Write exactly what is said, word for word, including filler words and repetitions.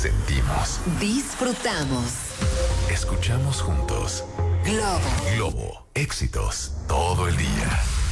sentimos. Disfrutamos. Escuchamos juntos. Globo. Globo. Éxitos todo el día.